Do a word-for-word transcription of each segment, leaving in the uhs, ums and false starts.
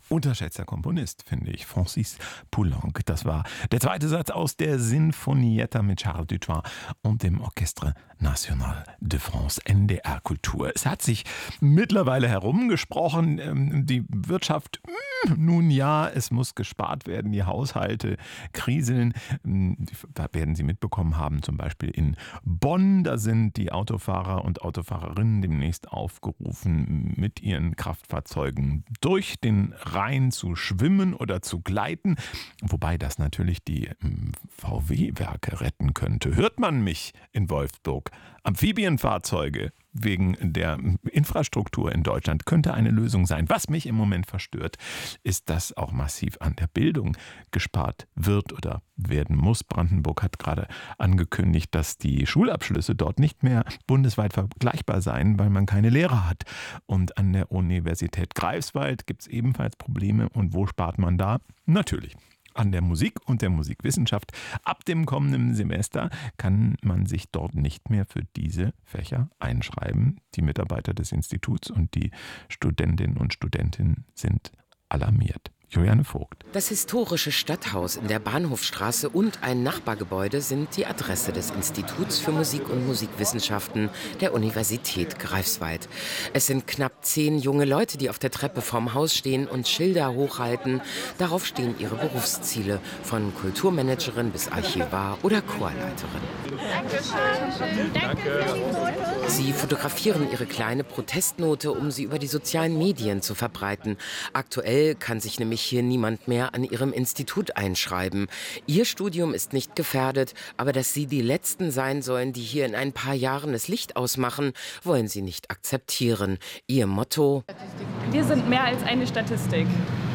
Unterschätzter Komponist, finde ich, Francis Poulenc. Das war der zweite Satz aus der Sinfonietta mit Charles Dutoit und dem Orchestre National de France, N D R Kultur. Es hat sich mittlerweile herumgesprochen, die Wirtschaft, nun ja, es muss gespart werden, die Haushalte kriseln. Da werden Sie mitbekommen haben, zum Beispiel in Bonn, da sind die Autofahrer und Autofahrerinnen demnächst aufgerufen, mit ihren Kraftfahrzeugen durch den Rhein zu schwimmen oder zu gleiten, wobei das natürlich die V W-Werke retten könnte. Hört man mich in Wolfsburg? Amphibienfahrzeuge wegen der Infrastruktur in Deutschland könnte eine Lösung sein. Was mich im Moment verstört, ist, dass auch massiv an der Bildung gespart wird oder werden muss. Brandenburg hat gerade angekündigt, dass die Schulabschlüsse dort nicht mehr bundesweit vergleichbar seien, weil man keine Lehrer hat. Und an der Universität Greifswald gibt es ebenfalls Probleme. Und wo spart man da? Natürlich an der Musik und der Musikwissenschaft. Ab dem kommenden Semester kann man sich dort nicht mehr für diese Fächer einschreiben. Die Mitarbeiter des Instituts und die Studentinnen und Studenten sind alarmiert. Juliane Vogt. Das historische Stadthaus in der Bahnhofstraße und ein Nachbargebäude sind die Adresse des Instituts für Musik und Musikwissenschaften der Universität Greifswald. Es sind knapp zehn junge Leute, die auf der Treppe vorm Haus stehen und Schilder hochhalten. Darauf stehen ihre Berufsziele, von Kulturmanagerin bis Archivar oder Chorleiterin. Dankeschön. Danke. Sie fotografieren ihre kleine Protestnote, um sie über die sozialen Medien zu verbreiten. Aktuell kann sich nämlich hier niemand mehr an ihrem Institut einschreiben. Ihr Studium ist nicht gefährdet, aber dass sie die Letzten sein sollen, die hier in ein paar Jahren das Licht ausmachen, wollen sie nicht akzeptieren. Ihr Motto: Wir sind mehr als eine Statistik.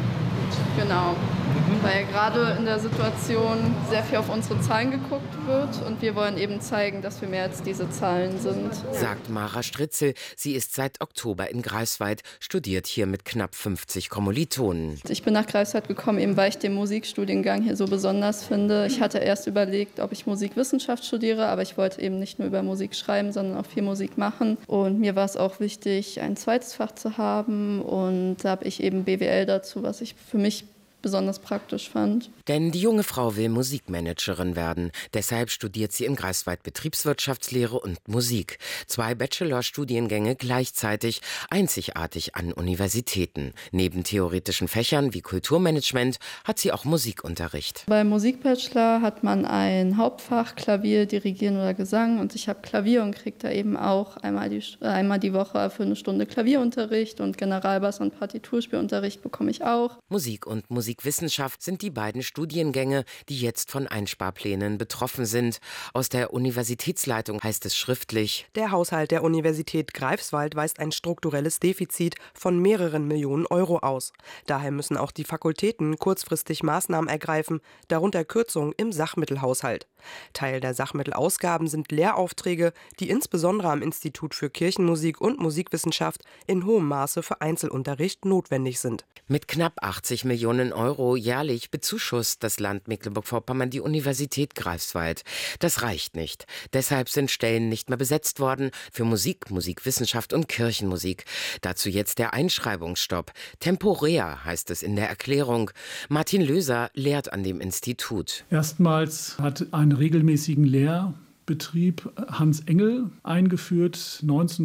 Genau, weil gerade in der Situation sehr viel auf unsere Zahlen geguckt wird und wir wollen eben zeigen, dass wir mehr als diese Zahlen sind. Sagt Mara Stritzel. Sie ist seit Oktober in Greifswald, studiert hier mit knapp fünfzig Kommilitonen. Ich bin nach Greifswald gekommen, eben weil ich den Musikstudiengang hier so besonders finde. Ich hatte erst überlegt, ob ich Musikwissenschaft studiere, aber ich wollte eben nicht nur über Musik schreiben, sondern auch viel Musik machen. Und mir war es auch wichtig, ein zweites Fach zu haben und da habe ich eben B W L dazu, was ich für mich besonders praktisch fand. Denn die junge Frau will Musikmanagerin werden. Deshalb studiert sie in Greifswald Betriebswirtschaftslehre und Musik. Zwei Bachelorstudiengänge gleichzeitig, einzigartig an Universitäten. Neben theoretischen Fächern wie Kulturmanagement hat sie auch Musikunterricht. Beim Musikbachelor hat man ein Hauptfach, Klavier, Dirigieren oder Gesang. Und ich habe Klavier und kriege da eben auch einmal die, einmal die Woche für eine Stunde Klavierunterricht und Generalbass- und Partiturspielunterricht bekomme ich auch. Musik und Musikwissenschaft sind die beiden Studiengänge, die jetzt von Einsparplänen betroffen sind. Aus der Universitätsleitung heißt es schriftlich: Der Haushalt der Universität Greifswald weist ein strukturelles Defizit von mehreren Millionen Euro aus. Daher müssen auch die Fakultäten kurzfristig Maßnahmen ergreifen, darunter Kürzungen im Sachmittelhaushalt. Teil der Sachmittelausgaben sind Lehraufträge, die insbesondere am Institut für Kirchenmusik und Musikwissenschaft in hohem Maße für Einzelunterricht notwendig sind. Mit knapp achtzig Millionen Euro jährlich bezuschusst das Land Mecklenburg-Vorpommern die Universität Greifswald. Das reicht nicht. Deshalb sind Stellen nicht mehr besetzt worden für Musik, Musikwissenschaft und Kirchenmusik. Dazu jetzt der Einschreibungsstopp. Temporär heißt es in der Erklärung. Martin Löser lehrt an dem Institut. Erstmals hat einen regelmäßigen Lehrbetrieb Hans Engel eingeführt,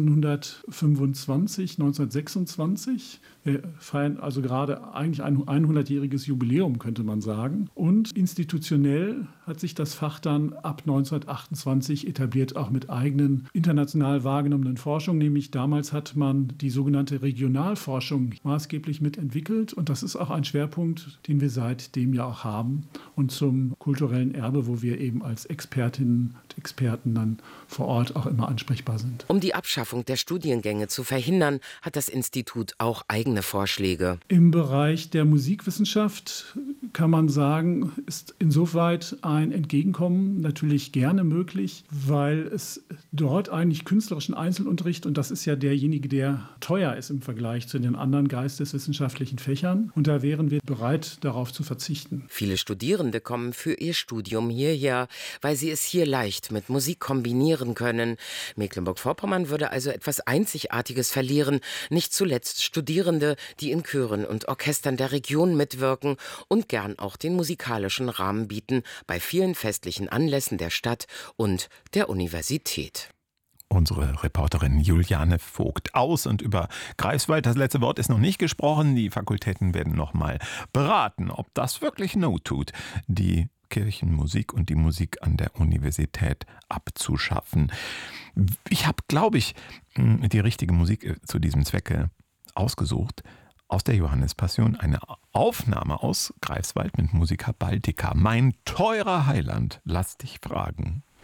neunzehnhundertfünfundzwanzig, neunzehnhundertsechsundzwanzig. Wir feiern also gerade eigentlich ein hundertjähriges Jubiläum, könnte man sagen. Und institutionell hat sich das Fach dann ab neunzehnhundertachtundzwanzig etabliert, auch mit eigenen international wahrgenommenen Forschungen. Nämlich damals hat man die sogenannte Regionalforschung maßgeblich mitentwickelt. Und das ist auch ein Schwerpunkt, den wir seitdem ja auch haben. Und zum kulturellen Erbe, wo wir eben als Expertinnen und Experten dann vor Ort auch immer ansprechbar sind. Um die Abschaffung der Studiengänge zu verhindern, hat das Institut auch eigene Vorschläge. Im Bereich der Musikwissenschaft kann man sagen, ist insoweit ein Entgegenkommen natürlich gerne möglich, weil es dort eigentlich künstlerischen Einzelunterricht, und das ist ja derjenige, der teuer ist im Vergleich zu den anderen geisteswissenschaftlichen Fächern, und da wären wir bereit, darauf zu verzichten. Viele Studierende kommen für ihr Studium hierher, weil sie es hier leicht mit mit Musik kombinieren können. Mecklenburg-Vorpommern würde also etwas Einzigartiges verlieren, nicht zuletzt Studierende, die in Chören und Orchestern der Region mitwirken und gern auch den musikalischen Rahmen bieten bei vielen festlichen Anlässen der Stadt und der Universität. Unsere Reporterin Juliane Vogt aus. Und über Greifswald, das letzte Wort ist noch nicht gesprochen. Die Fakultäten werden noch mal beraten, ob das wirklich Not tut, die Kirchenmusik und die Musik an der Universität abzuschaffen. Ich habe, glaube ich, die richtige Musik zu diesem Zwecke ausgesucht. Aus der Johannespassion eine Aufnahme aus Greifswald mit Musica Baltica. Mein teurer Heiland, lass dich fragen.